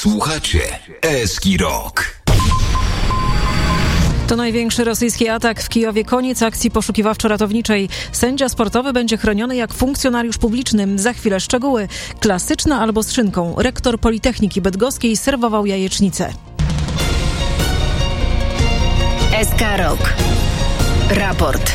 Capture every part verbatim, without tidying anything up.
Słuchacie Eski Rock. To największy rosyjski atak w Kijowie. Koniec akcji poszukiwawczo-ratowniczej. Sędzia sportowy będzie chroniony jak funkcjonariusz publiczny. Za chwilę szczegóły. Klasyczna albo z szynką. Rektor Politechniki Bydgoskiej serwował jajecznicę. S K Rock. Raport.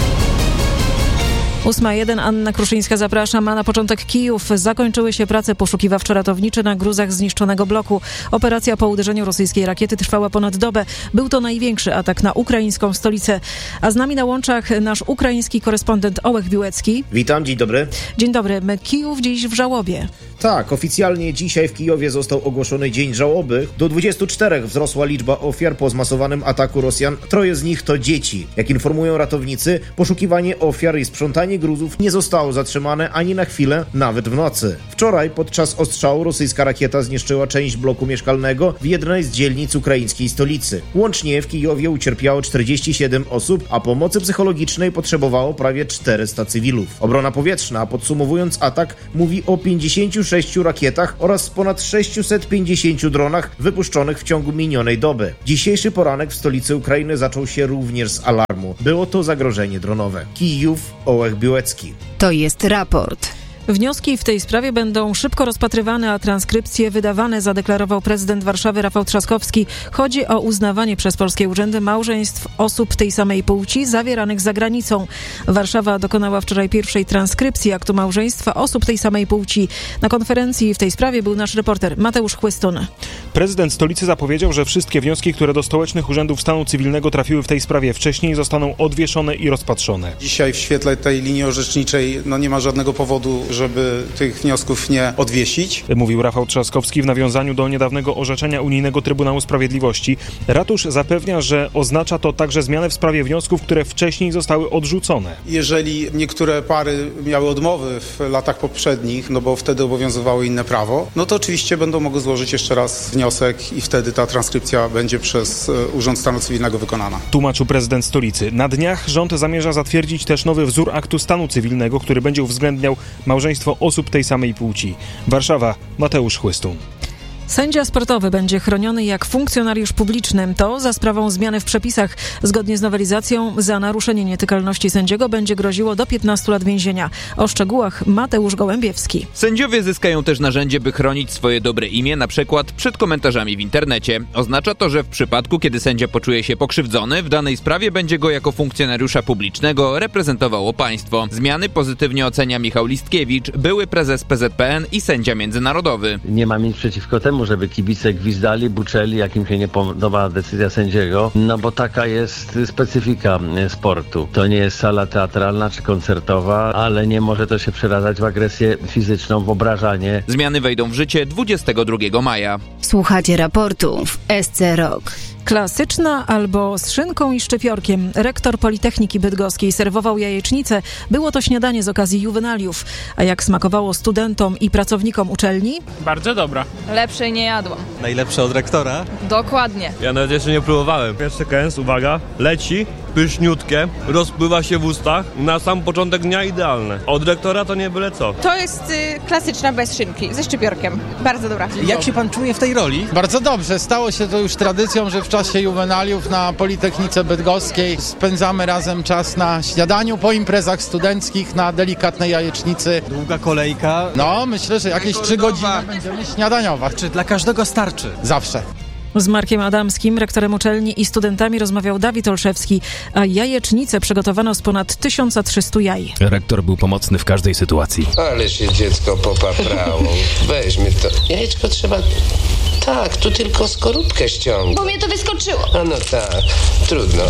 ósma jeden, Anna Kruszyńska, zapraszam. A na początek Kijów. Zakończyły się prace poszukiwawczo-ratownicze na gruzach zniszczonego bloku. Operacja po uderzeniu rosyjskiej rakiety trwała ponad dobę. Był to największy atak na ukraińską stolicę. A z nami na łączach nasz ukraiński korespondent Ołech Biłecki. Witam, dzień dobry. Dzień dobry. Kijów dziś w żałobie. Tak, oficjalnie dzisiaj w Kijowie został ogłoszony dzień żałoby. Do dwudziestu czterech wzrosła liczba ofiar po zmasowanym ataku Rosjan. Troje z nich to dzieci. Jak informują ratownicy, poszukiwanie ofiar i sprzątanie gruzów nie zostało zatrzymane ani na chwilę, nawet w nocy. Wczoraj podczas ostrzału rosyjska rakieta zniszczyła część bloku mieszkalnego w jednej z dzielnic ukraińskiej stolicy. Łącznie w Kijowie ucierpiało czterdzieści siedem osób, a pomocy psychologicznej potrzebowało prawie czterysta cywilów. Obrona powietrzna, podsumowując atak, mówi o pięćdziesięciu sześciu rakietach oraz ponad sześciuset pięćdziesięciu dronach wypuszczonych w ciągu minionej doby. Dzisiejszy poranek w stolicy Ukrainy zaczął się również z alarmu. Było to zagrożenie dronowe. Kijów, Ołech Biłecki. To jest raport. Wnioski w tej sprawie będą szybko rozpatrywane, a transkrypcje wydawane, zadeklarował prezydent Warszawy Rafał Trzaskowski. Chodzi o uznawanie przez polskie urzędy małżeństw osób tej samej płci zawieranych za granicą. Warszawa dokonała wczoraj pierwszej transkrypcji aktu małżeństwa osób tej samej płci. Na konferencji w tej sprawie był nasz reporter Mateusz Chłystun. Prezydent stolicy zapowiedział, że wszystkie wnioski, które do stołecznych urzędów stanu cywilnego trafiły w tej sprawie wcześniej, zostaną odwieszone i rozpatrzone. Dzisiaj w świetle tej linii orzeczniczej no nie ma żadnego powodu, żeby tych wniosków nie odwiesić. Mówił Rafał Trzaskowski w nawiązaniu do niedawnego orzeczenia Unijnego Trybunału Sprawiedliwości. Ratusz zapewnia, że oznacza to także zmianę w sprawie wniosków, które wcześniej zostały odrzucone. Jeżeli niektóre pary miały odmowy w latach poprzednich, no bo wtedy obowiązywało inne prawo, no to oczywiście będą mogły złożyć jeszcze raz wniosek i wtedy ta transkrypcja będzie przez Urząd Stanu Cywilnego wykonana. Tłumaczył prezydent stolicy. Na dniach rząd zamierza zatwierdzić też nowy wzór aktu stanu cywilnego, który będzie uwzględniał małżeństwo osób tej samej płci. Warszawa, Mateusz Chłystun. Sędzia sportowy będzie chroniony jak funkcjonariusz publiczny. To za sprawą zmiany w przepisach. Zgodnie z nowelizacją za naruszenie nietykalności sędziego będzie groziło do piętnastu lat więzienia. O szczegółach Mateusz Gołębiewski. Sędziowie zyskają też narzędzie, by chronić swoje dobre imię, na przykład przed komentarzami w internecie. Oznacza to, że w przypadku, kiedy sędzia poczuje się pokrzywdzony, w danej sprawie będzie go jako funkcjonariusza publicznego reprezentowało państwo. Zmiany pozytywnie ocenia Michał Listkiewicz, były prezes P Z P N i sędzia międzynarodowy. Nie mam nic przeciwko temu, żeby kibice gwizdali, buczeli, jak im się nie podoba decyzja sędziego, no bo taka jest specyfika sportu. To nie jest sala teatralna czy koncertowa, ale nie może to się przeradzać w agresję fizyczną, w obrażanie. Zmiany wejdą w życie dwudziestego drugiego maja. Słuchacie raportu w S C Rock. Klasyczna albo z szynką i szczypiorkiem. Rektor Politechniki Bydgoskiej serwował jajecznicę. Było to śniadanie z okazji juwenaliów. A jak smakowało studentom i pracownikom uczelni? Bardzo dobra. Lepszej nie jadłam. Najlepsza od rektora? Dokładnie. Ja nawet jeszcze nie próbowałem. Pierwszy kęs, uwaga, leci, pyszniutkie, rozpływa się w ustach. Na sam początek dnia idealne. Od rektora to nie byle co. To jest y, klasyczna bez szynki, ze szczypiorkiem. Bardzo dobra. Jak się pan czuje w tej roli? Bardzo dobrze. Stało się to już tradycją, że w czasie juwenaliów na Politechnice Bydgoskiej spędzamy razem czas na śniadaniu, po imprezach studenckich, na delikatnej jajecznicy. Długa kolejka. No, myślę, że jakieś trzy godziny będziemy śniadaniować. Czy dla każdego starczy? Zawsze. Z Markiem Adamskim, rektorem uczelni, i studentami rozmawiał Dawid Olszewski, a jajecznicę przygotowano z ponad tysiąc trzystu jaj. Rektor był pomocny w każdej sytuacji. Ale się dziecko popaprało. Weźmy to. Jajeczko trzeba... Tak, tu tylko skorupkę ściągnąć. Bo mnie to wyskoczyło. A no tak, trudno.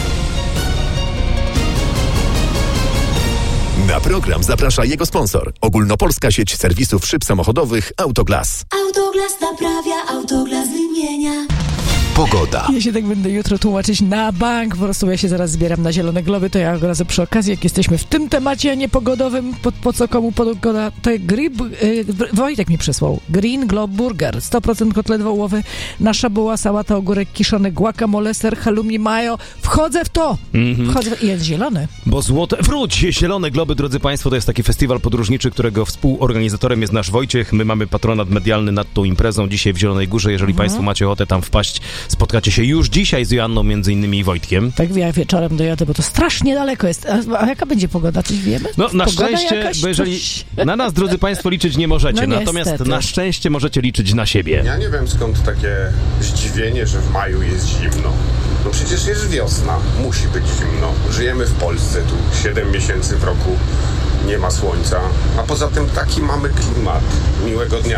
Na program zaprasza jego sponsor. Ogólnopolska sieć serwisów szyb samochodowych Autoglas. Autoglas naprawia, Autoglas wymienia. Pogoda. Ja się tak będę jutro tłumaczyć na bank, po prostu ja się zaraz zbieram na zielone globy, to ja od razu przy okazji, jak jesteśmy w tym temacie, a nie pogodowym, po, po co komu pogoda, to grib, yy, Wojtek mi przysłał, Green Globe Burger, sto procent kotlet wołowy, nasza buła, sałata, ogórek kiszony, guacamole, ser, halloumi, mayo, wchodzę w to, Mm-hmm. wchodzę w... i jest zielony. Bo złote, wróć, zielone globy, drodzy państwo, to jest taki festiwal podróżniczy, którego współorganizatorem jest nasz Wojciech, my mamy patronat medialny nad tą imprezą dzisiaj w Zielonej Górze, jeżeli Mhm. państwo macie ochotę tam wpaść, spotkacie się już dzisiaj z Joanną, między innymi i Wojtkiem. Tak, ja wieczorem dojadę, bo to strasznie daleko jest. A, a jaka będzie pogoda? Coś wiemy? No na Pogoda szczęście, jakaś? bo jeżeli Coś... na nas, drodzy państwo, liczyć nie możecie, No natomiast niestety. na szczęście możecie liczyć na siebie. Ja nie wiem, skąd takie zdziwienie, że w maju jest zimno. No przecież jest wiosna, musi być zimno. Żyjemy w Polsce, tu siedem miesięcy w roku nie ma słońca, a poza tym taki mamy klimat. Miłego dnia.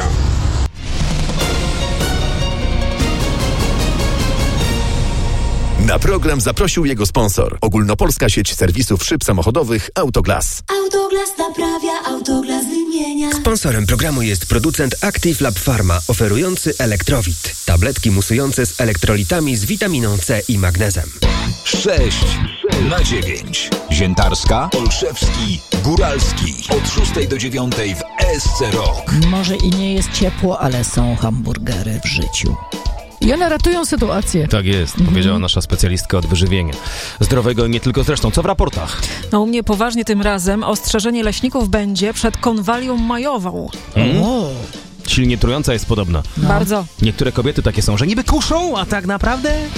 Na program zaprosił jego sponsor. Ogólnopolska sieć serwisów szyb samochodowych Autoglas. Autoglas naprawia, Autoglas wymienia. Sponsorem programu jest producent Active Lab Pharma, oferujący Elektrowit. Tabletki musujące z elektrolitami z witaminą C i magnezem. sześć na dziewięć. Ziętarska, Olszewski, Góralski. Od szóstej do dziewiątej w S C Rock. Może i nie jest ciepło, ale są hamburgery w życiu. I one ratują sytuację. Tak jest, Mhm. powiedziała nasza specjalistka od wyżywienia. Zdrowego i nie tylko zresztą. Co w raportach? No u mnie poważnie tym razem ostrzeżenie leśników będzie przed konwalią majową. Mm. Silnie trująca jest podobna. Bardzo. Niektóre kobiety takie są, że niby kuszą, a tak naprawdę